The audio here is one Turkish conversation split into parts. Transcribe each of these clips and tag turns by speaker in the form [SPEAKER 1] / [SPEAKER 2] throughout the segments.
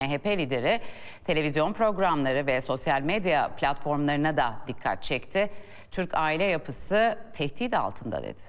[SPEAKER 1] MHP lideri televizyon programları ve sosyal medya platformlarına da dikkat çekti. Türk aile yapısı tehdit altında dedi.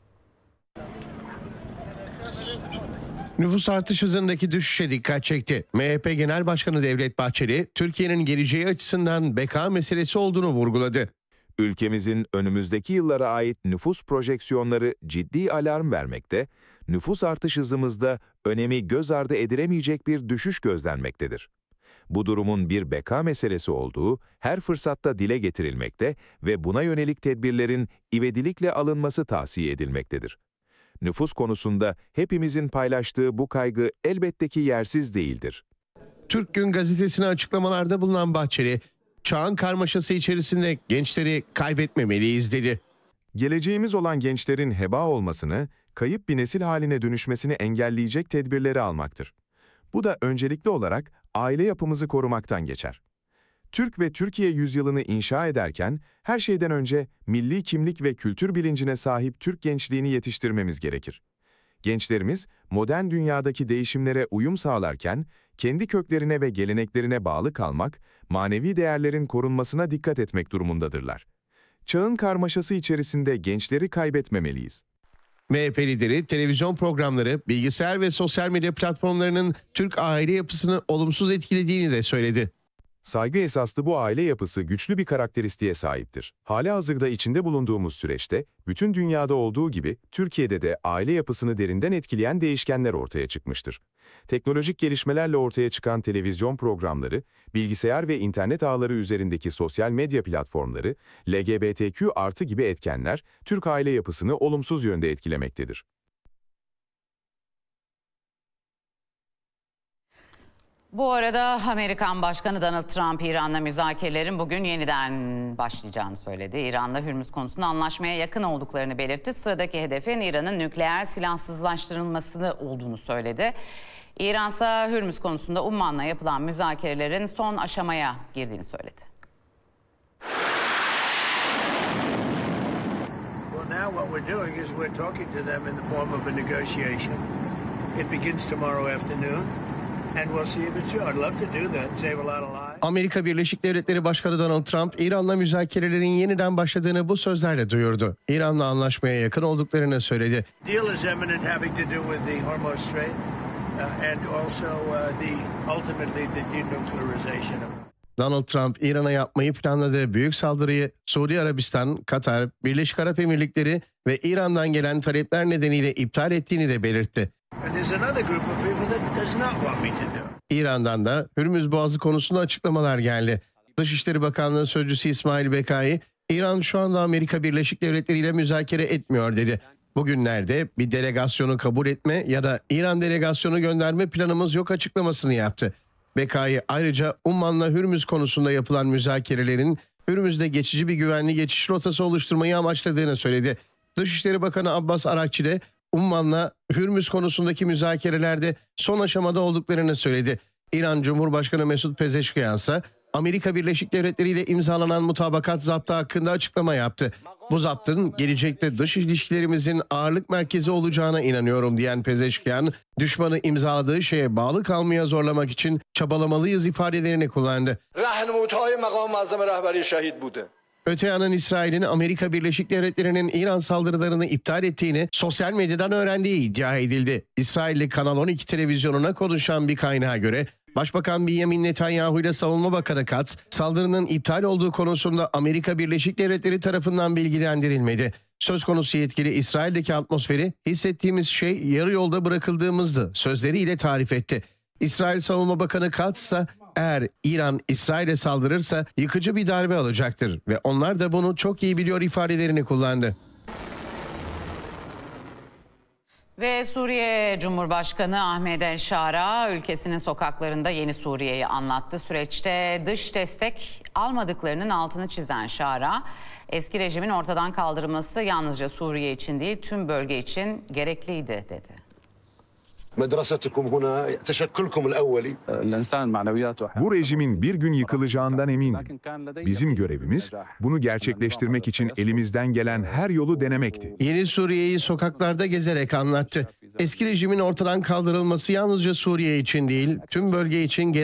[SPEAKER 2] Nüfus artış hızındaki düşüşe dikkat çekti. MHP Genel Başkanı Devlet Bahçeli, Türkiye'nin geleceği açısından beka meselesi olduğunu vurguladı.
[SPEAKER 3] Ülkemizin önümüzdeki yıllara ait nüfus projeksiyonları ciddi alarm vermekte, nüfus artış hızımızda önemi göz ardı edilemeyecek bir düşüş gözlenmektedir. Bu durumun bir beka meselesi olduğu her fırsatta dile getirilmekte ve buna yönelik tedbirlerin ivedilikle alınması tavsiye edilmektedir. Nüfus konusunda hepimizin paylaştığı bu kaygı elbette ki yersiz değildir.
[SPEAKER 2] Türk Gün Gazetesi'ne açıklamalarda bulunan Bahçeli, çağın karmaşası içerisinde gençleri kaybetmemeliyiz dedi.
[SPEAKER 3] Geleceğimiz olan gençlerin heba olmasını, kayıp bir nesil haline dönüşmesini engelleyecek tedbirleri almaktır. Bu da öncelikli olarak aile yapımızı korumaktan geçer. Türk ve Türkiye yüzyılını inşa ederken her şeyden önce milli kimlik ve kültür bilincine sahip Türk gençliğini yetiştirmemiz gerekir. Gençlerimiz modern dünyadaki değişimlere uyum sağlarken kendi köklerine ve geleneklerine bağlı kalmak, manevi değerlerin korunmasına dikkat etmek durumundadırlar. Çağın karmaşası içerisinde gençleri kaybetmemeliyiz.
[SPEAKER 2] MHP lideri televizyon programları, bilgisayar ve sosyal medya platformlarının Türk aile yapısını olumsuz etkilediğini de söyledi.
[SPEAKER 3] Saygı esaslı bu aile yapısı güçlü bir karakteristiğe sahiptir. Halihazırda içinde bulunduğumuz süreçte, bütün dünyada olduğu gibi Türkiye'de de aile yapısını derinden etkileyen değişkenler ortaya çıkmıştır. Teknolojik gelişmelerle ortaya çıkan televizyon programları, bilgisayar ve internet ağları üzerindeki sosyal medya platformları, LGBTQ+ gibi etkenler, Türk aile yapısını olumsuz yönde etkilemektedir.
[SPEAKER 1] Bu arada Amerikan Başkanı Donald Trump, İran'la müzakerelerin bugün yeniden başlayacağını söyledi. İran'la Hürmüz konusunda anlaşmaya yakın olduklarını belirtti. Sıradaki hedefin İran'ın nükleer silahsızlaştırılması olduğunu söyledi. İran ise Hürmüz konusunda Umman'la yapılan müzakerelerin son aşamaya girdiğini söyledi.
[SPEAKER 4] Well, now what we're doing is we're talking to them in the form of a negotiation. It begins tomorrow afternoon. And we'll see if it's true. I'd love to do that, save a lot of lives.
[SPEAKER 2] Amerika Birleşik Devletleri Başkanı Donald Trump, İran'la müzakerelerin yeniden başladığını bu sözlerle duyurdu. İran'la anlaşmaya yakın olduklarını söyledi.
[SPEAKER 4] Deal is imminent, having to do with the Hormuz Strait and also ultimately the denuclearization of.
[SPEAKER 2] Donald Trump, İran'a yapmayı planladığı büyük saldırıyı Suudi Arabistan, Katar, Birleşik Arap Emirlikleri ve İran'dan gelen talepler nedeniyle iptal ettiğini de belirtti. İran'dan da Hürmüz Boğazı konusunda açıklamalar geldi. Dışişleri Bakanlığı Sözcüsü İsmail Bekai, İran şu anda Amerika Birleşik Devletleri ile müzakere etmiyor dedi. Bugünlerde bir delegasyonu kabul etme ya da İran delegasyonu gönderme planımız yok açıklamasını yaptı. Bekai ayrıca Umman'la Hürmüz konusunda yapılan müzakerelerin Hürmüz'de geçici bir güvenli geçiş rotası oluşturmayı amaçladığını söyledi. Dışişleri Bakanı Abbas Arakçı de Umman'la Hürmüz konusundaki müzakerelerde son aşamada olduklarını söyledi. İran Cumhurbaşkanı Mesut Pezeşkiyan ise Amerika Birleşik Devletleri ile imzalanan mutabakat zaptı hakkında açıklama yaptı. Bu zaptın gelecekte dış ilişkilerimizin ağırlık merkezi olacağına inanıyorum diyen Pezeşkiyan, düşmanı imzaladığı şeye bağlı kalmaya zorlamak için çabalamalıyız ifadelerini kullandı. Öte yandan İsrail'in Amerika Birleşik Devletleri'nin İran saldırılarını iptal ettiğini sosyal medyadan öğrendiği iddia edildi. İsrailli Kanal 12 televizyonuna konuşan bir kaynağa göre Başbakan Benjamin Netanyahu ile Savunma Bakanı Katz, saldırının iptal olduğu konusunda Amerika Birleşik Devletleri tarafından bilgilendirilmedi. Söz konusu yetkili İsrail'deki atmosferi hissettiğimiz şey yarı yolda bırakıldığımızdı sözleriyle tarif etti. İsrail Savunma Bakanı Katz ise eğer İran İsrail'e saldırırsa yıkıcı bir darbe alacaktır ve onlar da bunu çok iyi biliyor ifadelerini kullandı.
[SPEAKER 1] Ve Suriye Cumhurbaşkanı Ahmed El-Şara ülkesinin sokaklarında yeni Suriye'yi anlattı. Süreçte dış destek almadıklarının altını çizen Şara, eski rejimin ortadan kaldırılması yalnızca Suriye için değil tüm bölge için gerekliydi dedi.
[SPEAKER 3] Bu rejimin bir gün yıkılacağından emindim. Bizim görevimiz bunu gerçekleştirmek için elimizden gelen her yolu denemekti.
[SPEAKER 2] Yeni Suriye'yi sokaklarda gezerek anlattı. Eski rejimin ortadan kaldırılması yalnızca Suriye için değil, tüm bölge için